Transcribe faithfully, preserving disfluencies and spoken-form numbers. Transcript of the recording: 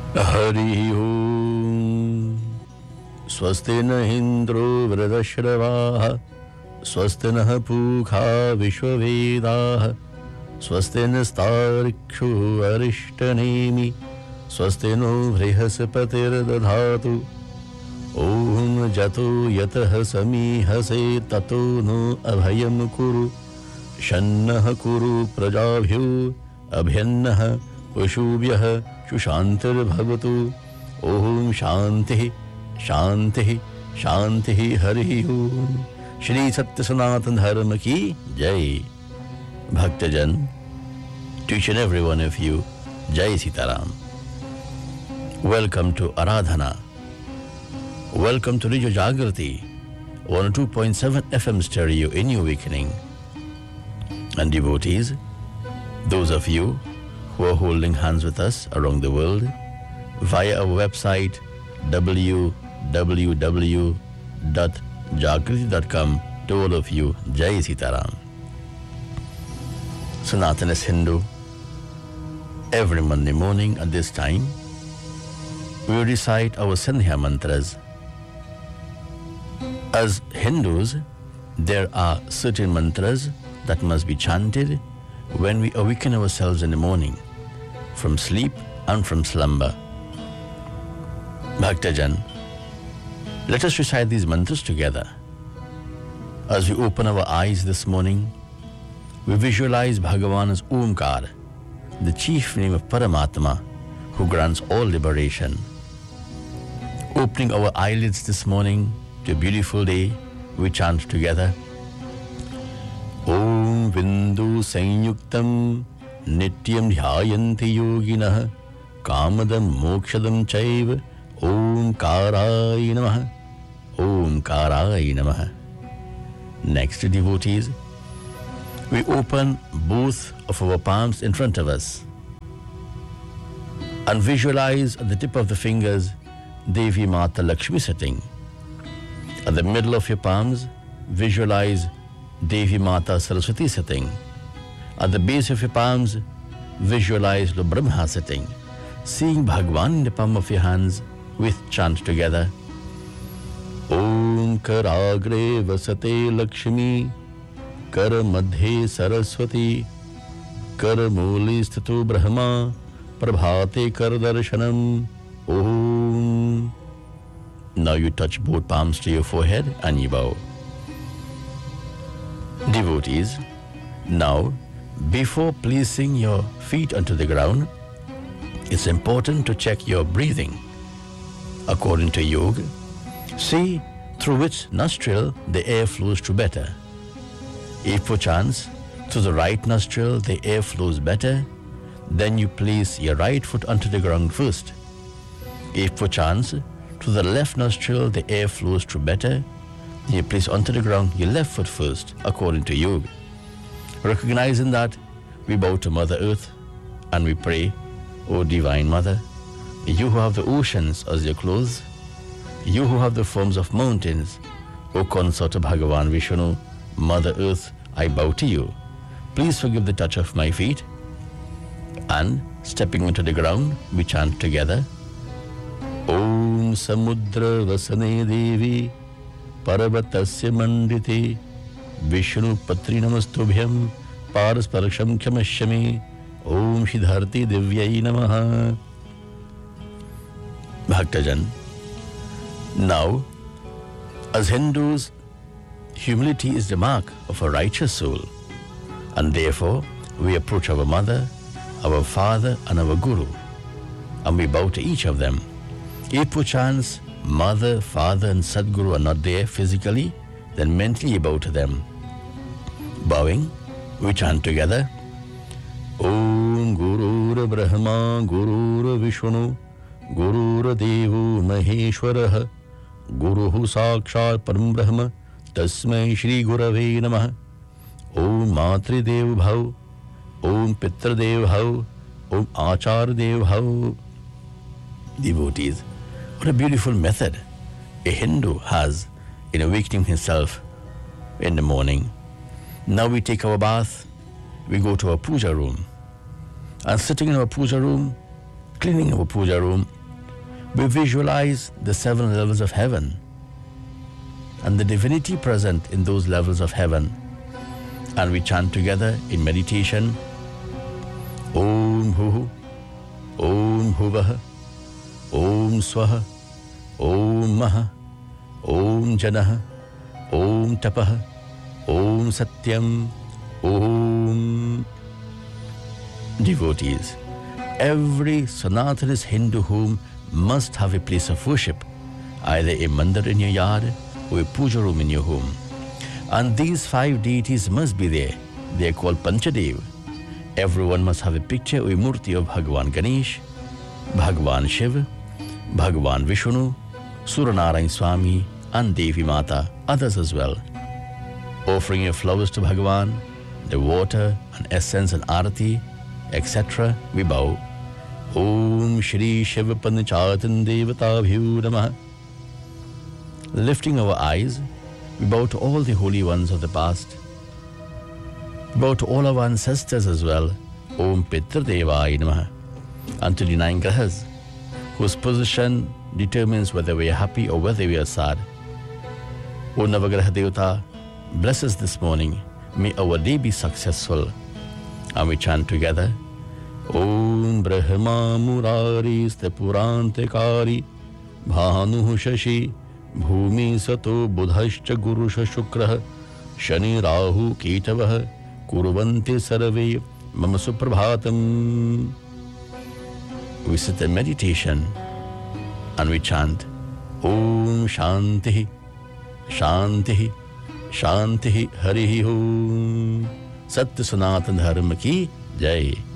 Hari Om. Swasti na Indro Vridashravah. Swasti na Pukha Vishwavedah. Swasti na Starikshu Arishtanemi. Swasti no Vrihasapatir Dadhatu. Om Jato Yatah Samihase Tato no Abhayam Kuru. Shannah Kuru Prajabhyo Abhyannah Pushubhyah Shushantir Bhavatu. Om Shanti Shanti Shanti Hari Om. Shri Satya Sanatan Dharma Ki Jai. Bhaktajan, to each and every one of you, Jai Sitaram. Welcome to Aradhana. Welcome to Radio Jagrati, one oh two point seven F M stereo in your awakening. And devotees, those of you who are holding hands with us around the world via our website w w w dot jagrati dot com, to all of you, Jai Sitaram. Sanatana is Hindu. Every Monday morning at this time, we recite our Sandhya mantras. As Hindus, there are certain mantras that must be chanted when we awaken ourselves in the morning, from sleep and from slumber. Bhaktajan, let us recite these mantras together. As we open our eyes this morning, we visualize Bhagavan's Omkar, the chief name of Paramatma, who grants all liberation. Opening our eyelids this morning to a beautiful day, we chant together, Om Vindu Sanyuktam Nityam Dhyayanti Yoginah Kamadam Mokshadam Chaiva Om Karai Namaha Om Karai Namaha. Next, devotees, we open both of our palms in front of us and visualize at the tip of the fingers Devi Mata Lakshmi sitting. At the middle of your palms, visualize Devi Mata Saraswati sitting. At the base of your palms, visualize Lord Brahma sitting. Seeing Bhagwan in the palm of your hands, with chant together, Om Karagre Vasate Lakshmi Kar Madhe Saraswati Kar Muli Sthito Brahma Prabhate Kar Darshanam Om. Now you touch both palms to your forehead and you bow. Devotees, now before placing your feet onto the ground, it's important to check your breathing. According to yoga, see through which nostril the air flows to better. If perchance through the right nostril the air flows better, then you place your right foot onto the ground first. If perchance through the left nostril the air flows through better, then you place onto the ground your left foot first, according to yoga. Recognizing that, we bow to Mother Earth and we pray, O Divine Mother, you who have the oceans as your clothes, you who have the forms of mountains, O consort of Bhagavan Vishnu, Mother Earth, I bow to you. Please forgive the touch of my feet. And stepping into the ground, we chant together, Om Samudra Vasane Devi Paravatasya Mandite Vishnu Patri Namastubhyam Parasparasham Kyamashyami Om Shidharti Divyai Namaha. Bhaktajan, now, as Hindus, humility is the mark of a righteous soul, and therefore we approach our mother, our father and our guru, and we bow to each of them. If perchance mother, father and Sadguru are not there physically, then mentally you bow to them. Bowing, we chant together, Om Gurur Brahma Gurur Vishnu Gurur Devo Maheshwarah Guruhu Sakshat Param Brahma Tasmai Shri Gurave Namah. Om Matri Dev Bhav Om Pitra Dev Bhav Om Achar Dev Bhav. Devotees, what a beautiful method a Hindu has in awakening himself in the morning. Now we take our bath, we go to our puja room, and sitting in our puja room, cleaning our puja room, We visualize the seven levels of heaven and the divinity present in those levels of heaven. And we chant together in meditation, Om Huhu, Om Huvaha, Om Swaha, Om Maha, Om Janaha, Om Tapaha, Om Satyam, Om. Devotees, every Sanatanist Hindu home must have a place of worship, either a mandir in your yard or a puja room in your home. And these five deities must be there. They are called Panchadev. Everyone must have a picture or a murti of Bhagwan Ganesh, Bhagwan Shiva, Bhagwan Vishnu, Suranarayan Swami, and Devi Mata, others as well. Offering your flowers to Bhagwan, the water and essence and arati, et cetera, we bow. Om Shri Shiva Panchatan Devatabhyo Namaha. Lifting our eyes, we bow to all the holy ones of the past. We bow to all our ancestors as well. Om Pitra Devaya Namaha. And to the nine grahas, whose position determines whether we are happy or whether we are sad. O Navagraha Devata, bless us this morning. May our day be successful. And we chant together, Om Brahma Murari Stepurantekari Bhanu Shashi Bhumi Sato Budhascha Gurusha Shukrah Shani Rahu Ketavah Kurvante Sarave Mama Suprabhatam. We sit in meditation and we chant Om Shanti Shanti Shanti Harihi Om. Satya Sanatan Dharma ki Jai.